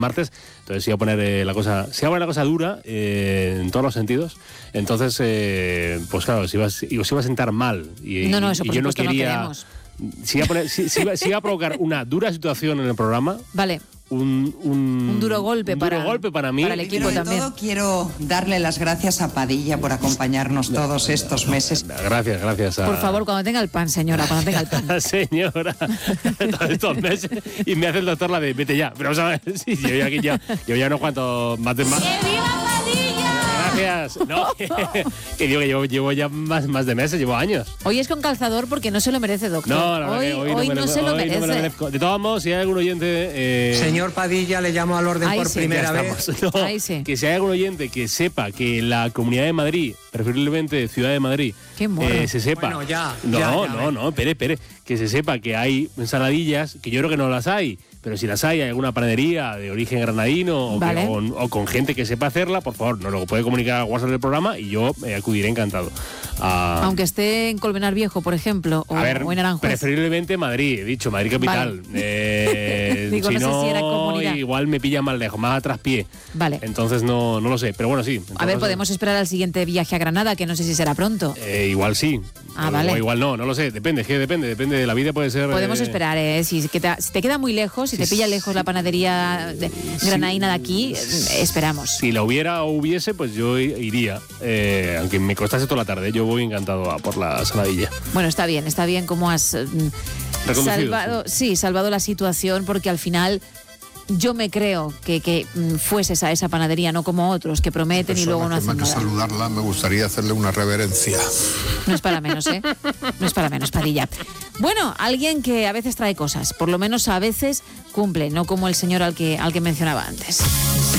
martes, entonces se iba a poner la cosa dura en todos los sentidos. Entonces, pues claro, se iba a sentar mal. No, eso por yo no supuesto quería. no queremos. Se iba a provocar una dura situación en el programa. Vale. Un duro golpe para mí. Para el equipo Pero también. todo quiero darle las gracias a Padilla por acompañarnos todos estos meses. Gracias a... Por favor, cuando tenga el pan, señora, cuando tenga el pan. Señora, todos estos meses. Y me hace el doctor la de vete ya. Pero vamos a ver, sí, yo ya no cuánto más de más. ¡Que viva Padilla! Gracias. No, que digo que llevo ya más de meses, llevo años. Hoy es con calzador porque no se lo merece, doctor. No, la verdad hoy no se lo merece. No me lo merezco. De todos modos, si hay algún oyente... Señor Padilla, le llamo al orden por primera vez. No, Ahí sí. Que si hay algún oyente que sepa que la Comunidad de Madrid, preferiblemente Ciudad de Madrid, Qué morro. se sepa... Bueno, ya. No, espere. Que se sepa que hay ensaladillas, que yo creo que no las hay, pero si las hay alguna panadería de origen granadino Vale. o con gente que sepa hacerla, por favor, nos lo puede comunicar al WhatsApp del programa y yo acudiré encantado. Aunque esté en Colmenar Viejo, por ejemplo, o en Aranjuez. Preferiblemente Madrid, he dicho, Madrid capital. Vale. Digo, si no sé si era comunidad. Igual me pilla más lejos, más a traspié. Vale. Entonces no lo sé, pero bueno, sí. Entonces, A ver, podemos esperar al siguiente viaje a Granada, que no sé si será pronto. Igual sí. Vale. O igual no lo sé, depende de la vida, puede ser... Podemos esperar, si te queda muy lejos, si te pilla lejos la panadería granadina de aquí, esperamos. Si la hubiera o hubiese, pues yo iría. Aunque me costase toda la tarde, yo voy encantado a por la saladilla. Bueno, está bien cómo has salvado la situación, porque al final yo me creo que fueses a esa panadería, no como otros que prometen y luego no hacen nada. Saludarla, me gustaría hacerle una reverencia. No es para menos, ¿eh? No es para menos, Padilla. Bueno, alguien que a veces trae cosas, por lo menos a veces cumple, no como el señor al que mencionaba antes.